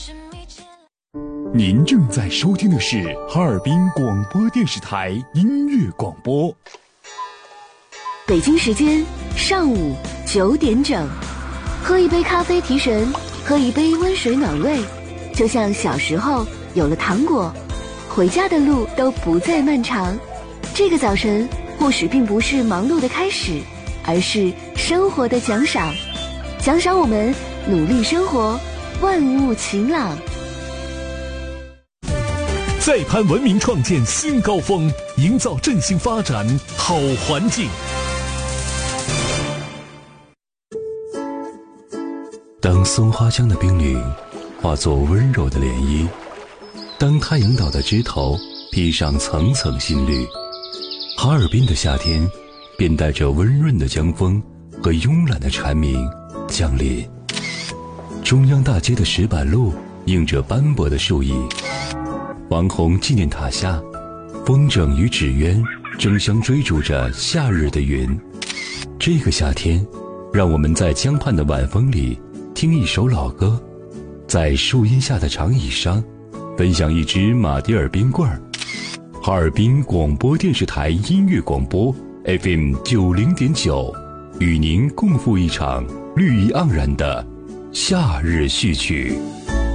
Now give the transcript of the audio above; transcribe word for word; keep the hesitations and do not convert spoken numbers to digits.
您正在收听的是哈尔滨广播电视台音乐广播。 北京时间上午九点整，喝一杯咖啡提神，喝一杯温水暖胃，就像小时候有了糖果，回家的路都不再漫长。这个早晨或许并不是忙碌的开始，而是生活的奖赏，奖赏我们努力生活，万物晴朗。 再攀文明创建新高峰，营造振兴发展好环境。 当松花江的冰凌化作温柔的涟漪，当太阳岛的枝头披上层层新绿，哈尔滨的夏天便带着温润的江风和慵懒的蝉鸣降临。中央大街的石板路映着斑驳的树影，王洪纪念塔下，风筝与纸鸢争相追逐着夏日的云。这个夏天，让我们在江畔的晚风里听一首老歌，在树荫下的长椅上分享一支马迭尔冰棍儿。哈尔滨广播电视台音乐广播 F M 九零点九，与您共赴一场绿意盎然的夏日序曲。